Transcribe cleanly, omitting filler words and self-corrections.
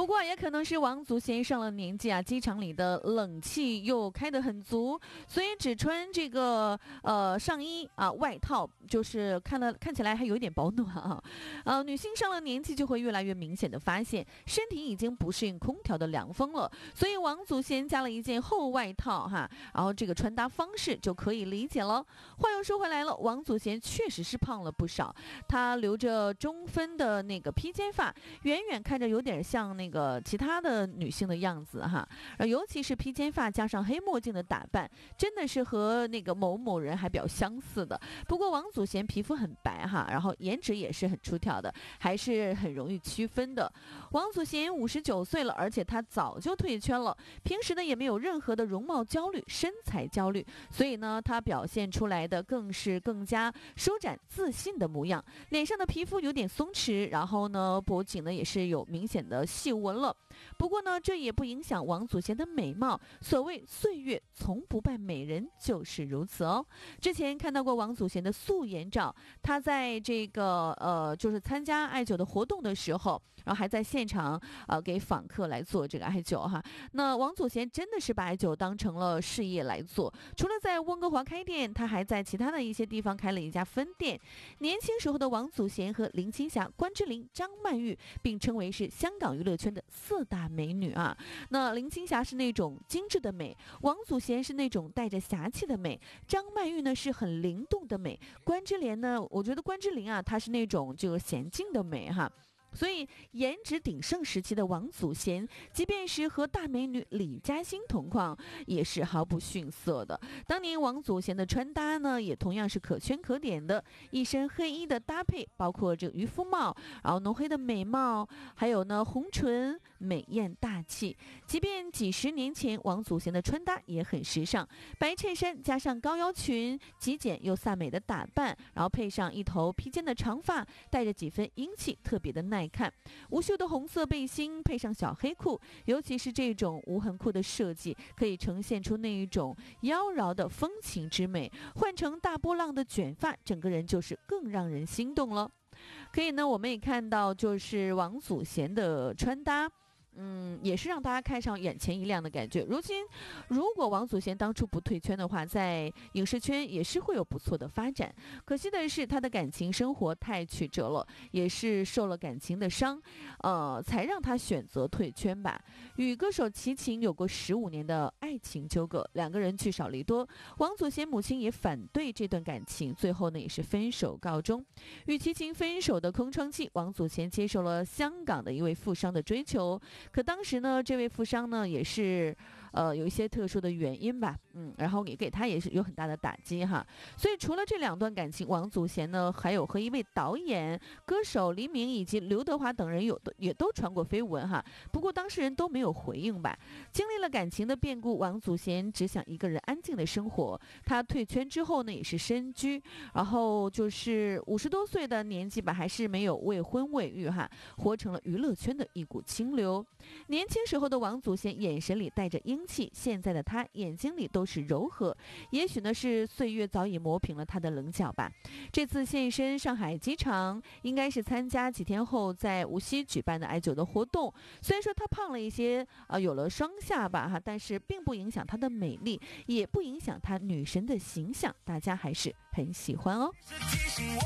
不过也可能是王祖贤上了年纪啊，机场里的冷气又开得很足，所以只穿这个上衣啊外套，就是看起来还有点保暖啊。女性上了年纪就会越来越明显的发现身体已经不适应空调的凉风了，所以王祖贤加了一件厚外套哈，然后这个穿搭方式就可以理解了。话又说回来了，王祖贤确实是胖了不少，她留着中分的那个披肩发，远远看着有点像那个其他的女性的样子哈，尤其是披肩发加上黑墨镜的打扮，真的是和那个某某人还比较相似的。不过王祖贤皮肤很白哈，然后颜值也是很出挑的，还是很容易区分的。王祖贤59岁了，而且她早就退圈了，平时呢也没有任何的容貌焦虑、身材焦虑，所以呢她表现出来的更加舒展自信的模样，脸上的皮肤有点松弛，然后呢脖颈呢也是有明显的细纹了。不过呢这也不影响王祖贤的美貌，所谓岁月从不败美人就是如此哦。之前看到过王祖贤的素颜照，她在这个就是参加艾灸的活动的时候，然后还在现场给访客来做这个艾灸哈。那王祖贤真的是把艾灸当成了事业来做，除了在温哥华开店，他还在其他的一些地方开了一家分店。年轻时候的王祖贤和林青霞、关之琳、张曼玉并称为是香港娱乐圈的4大美女啊。那林青霞是那种精致的美，王祖贤是那种带着侠气的美，张曼玉呢是很灵动的美，关之琳呢，我觉得关之琳啊，她是那种就娴静的美哈。所以颜值鼎盛时期的王祖贤，即便是和大美女李嘉欣同框，也是毫不逊色的。当年王祖贤的穿搭呢，也同样是可圈可点的，一身黑衣的搭配，包括这个渔夫帽，然后浓黑的美貌，还有呢红唇，美艳大气。即便几十年前，王祖贤的穿搭也很时尚，白衬衫加上高腰裙，极简又飒美的打扮，然后配上一头披肩的长发，带着几分英气，特别的耐看。无袖的红色背心配上小黑裤，尤其是这种无痕裤的设计，可以呈现出那一种妖娆的风情之美。换成大波浪的卷发，整个人就是更让人心动了。可以呢，我们也看到就是王祖贤的穿搭，也是让大家看上眼前一亮的感觉。如果王祖贤当初不退圈的话，在影视圈也是会有不错的发展。可惜的是，他的感情生活太曲折了，也是受了感情的伤，才让他选择退圈吧。与歌手齐秦有过15年的爱情纠葛，两个人聚少离多。王祖贤母亲也反对这段感情，最后呢也是分手告终。与齐秦分手的空窗期，王祖贤接受了香港的一位富商的追求。可当时呢，这位富商呢也是有一些特殊的原因吧，然后给他也是有很大的打击哈。所以除了这2段感情，王祖贤呢还有和一位导演、歌手黎明以及刘德华等人也都传过绯闻哈。不过当事人都没有回应吧。经历了感情的变故，王祖贤只想一个人安静的生活。他退圈之后呢，也是深居，然后就是50多岁的年纪吧，还是没有未婚未育哈，活成了娱乐圈的一股清流。年轻时候的王祖贤眼神里带着英气，现在的他眼睛里都是柔和，也许呢是岁月早已磨平了他的棱角吧。这次现身上海机场，应该是参加几天后在无锡举办的艾灸的活动。虽然说他胖了一些，有了双下巴哈，但是并不影响他的美丽，也不影响他女神的形象，大家还是很喜欢哦。